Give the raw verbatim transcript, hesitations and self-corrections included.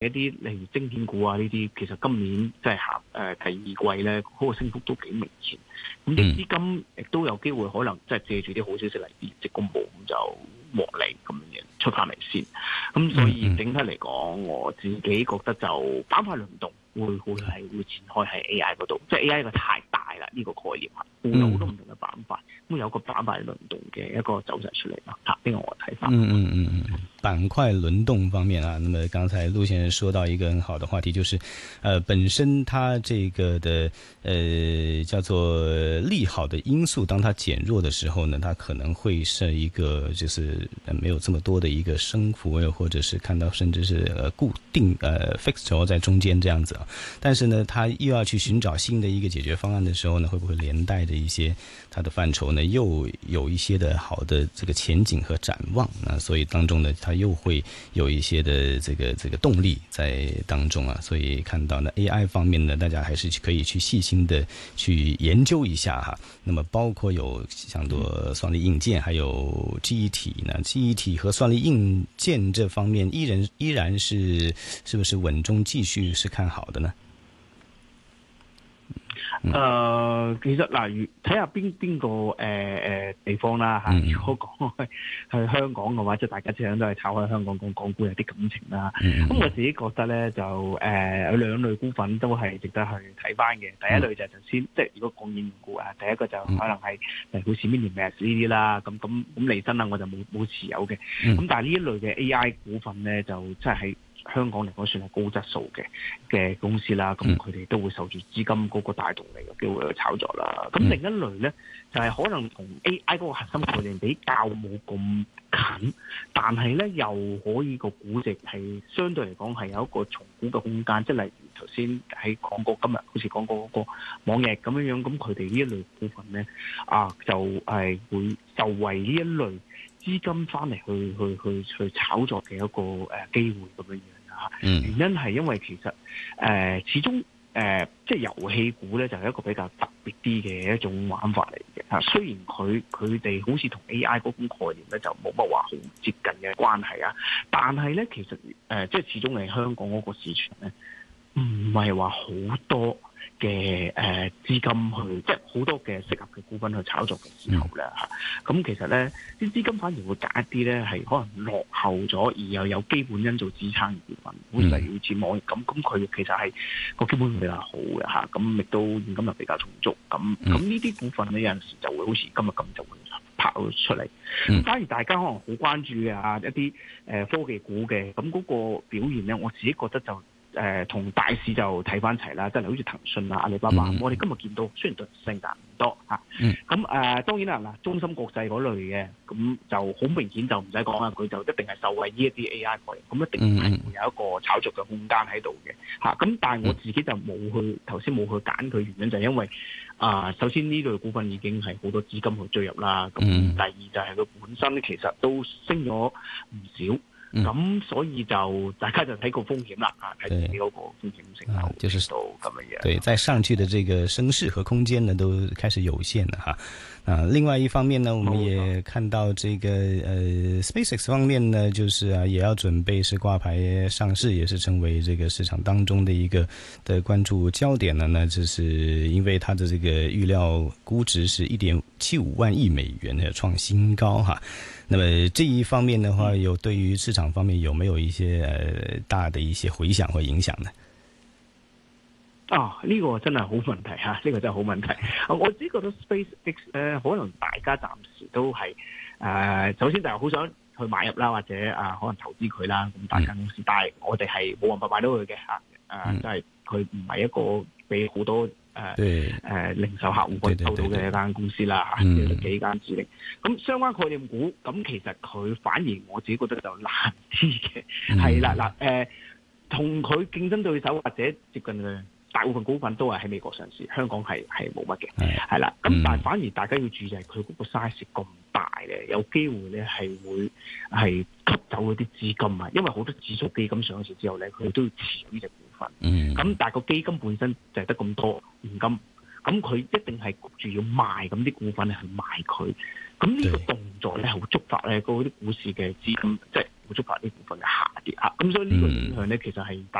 一啲例如晶片股啊呢啲，其實今年即係下誒第二季咧，嗰、那個升幅都幾明顯。咁啲資金亦都有機會可能即係借住啲好消息嚟業績公佈，咁就獲利咁樣出翻嚟先。咁所以整體嚟講，我自己覺得就板塊輪動會會係會展開喺 A I 嗰度，即係 A I 個太大啦呢、這個概念啊，會有好多唔同嘅板塊，咁有個板塊輪動嘅一個走勢出嚟啦。嚇，呢個我睇法。 嗯嗯嗯嗯，板塊輪動方面啊，那麼剛才陸先生說到一個很好的話題，就是，呃，本身它這個的，呃，叫做利好的因素，當它減弱的時候呢，它可能會是一個就是沒有這麼多的一個升幅，或者是看到甚至是呃固定呃 fixed 咗在中間這樣子啊。但是呢，它又要去尋找新的一個解決方案的時候呢，會不會連帶着一些它的範疇呢，又有一些的好的這個前景和展望啊？所以當中呢，它又會有一些的這個這個動力在當中啊。所以看到呢 A I 方面呢，大家還是可以去細心的去研究一下哈。那麼包括有像多算力硬件，還有記憶體呢，記憶體和算力硬件這方面依然依然是是不是穩中繼續是看好的呢？ 誒、呃，其實嗱，如睇下邊邊個誒誒地方啦嚇。如果講係去香港嘅話，即係大家始終都係炒開香港講港股有啲感情啦。咁、嗯、我自己覺得咧，就誒、呃、有兩類股份都係值得去睇翻嘅。第一類就係頭先，即係如果講現股啊，第一個就可能係誒好似 Minimax 呢啲啦。咁咁咁離身啦，我就冇冇持有嘅。咁、嗯、但係呢一類嘅 A I 股份咧，就真係喺香港嚟講算係高質素嘅嘅公司啦，咁佢哋都會受住資金嗰個帶動嚟嘅機會去炒作啦。咁另一類咧就係、是、可能同 A I 嗰個核心概念比較冇咁近，但係咧又可以個估值係相對嚟講係有一個重估嘅空間，即係例如頭先喺講過今日好似講過嗰個網易咁樣樣，咁佢哋呢一類股份咧啊就係會受惠呢一類資金翻嚟去去去去炒作嘅一個誒機會咁樣樣啦。原因係因為其實誒、呃、始終誒、呃、即係遊戲股咧就係、是、一個比較特別啲嘅一種玩法嚟嘅嚇。雖然佢佢哋好似同 A I 嗰種概念咧就冇乜話好接近嘅關係啊，但係咧其實誒、呃、即係始終係香港嗰個市場咧唔係話好多嘅誒資金去，即係好多嘅適合嘅股份去炒作嘅時候咧嚇，咁、嗯、其實咧啲資金反而會揀一啲咧係可能落後咗而又有基本因素支撐嘅股份，好似例如好似網易咁，咁佢其實係個基本比較好嘅嚇，咁亦都現金流比較充足，咁咁呢啲股份咧有陣時就會好似今日咁就會跑出嚟。咁反而大家可能好關注嘅啊一啲誒科技股嘅，咁嗰個表現咧，我自己覺得就。誒同、呃、大市就睇翻齊啦，即係好似騰訊啊、阿里巴巴，嗯、我哋今日見到雖然對升但唔多嚇，咁誒、嗯呃、當然啦嗱，中芯國際嗰類嘅，咁就好明顯就唔使講啦，佢就一定係受惠呢一啲 A I 概念，咁一定係會有一個炒作嘅空間喺度嘅嚇。咁、啊、但係我自己就冇去頭先冇去揀佢，原因就係因為啊、呃，首先呢類股份已經係好多資金去追入啦，咁、嗯、第二就係佢本身其實都升咗唔少。咁、嗯、所以就大家就睇個風險啦，啊，睇自己嗰個風險承受就是到咁嘅樣。 對，再上去的這個升勢和空間呢，都開始有限了哈。啊，另外一方面呢，我們也看到這個呃 SpaceX 方面呢，就是啊，也要準備是掛牌上市，也是成為這個市場當中的一個的關注焦點了呢。就是因為它的這個預料估值是一點七五萬億美元的創新高哈。那麼這一方面的話，有對於市場方面有沒有一些呃大的一些回響或影響呢？ 啊，呢、這個真係好問題吓，呢、這個真係好問題。我自己覺得 SpaceX 咧，可能大家暫時都係誒、呃，首先就係好想去買入啦，或者啊、呃，可能投資佢啦。咁大間公司，嗯、但係我哋係冇辦法買到佢嘅吓，誒，即係佢唔係一個俾好多誒誒、呃呃、零售客戶可以收到嘅一間公司啦吓，有幾間指令。咁相關概念股，咁其實佢反而我自己覺得就難啲嘅，係啦嗱，誒，同佢競爭對手或者接近嘅。大部分股份都係喺美國上市，香港係係冇乜嘅，係啦。咁、嗯、但係反而大家要注意就係佢嗰個 size 咁大咧，有機會咧係會係吸走嗰啲資金啊。因為好多指數基金上市之後咧，佢都要持有呢隻股份。咁、嗯、但係個基金本身就係得咁多現金，咁佢一定係焗住要賣咁啲股份去賣佢。咁呢個動作咧係會觸發咧嗰啲股市嘅資金，即係觸發呢部分嘅下跌嚇。咁所以呢個影響咧，其實係大